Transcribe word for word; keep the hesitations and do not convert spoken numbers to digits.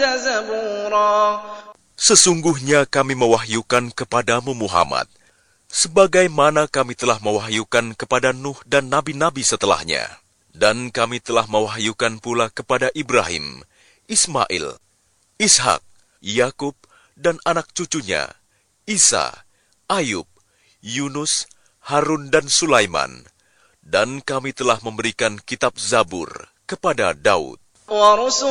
Sesungguhnya kami mewahyukan kepadamu Muhammad, sebagaimana kami telah mewahyukan kepada Nuh dan nabi-nabi setelahnya. Dan kami telah mewahyukan pula kepada Ibrahim, Ismail, Ishak, Yakub, dan anak cucunya, Isa, Ayub, Yunus, Harun, dan Sulaiman. Dan kami telah memberikan kitab Zabur kepada Daud.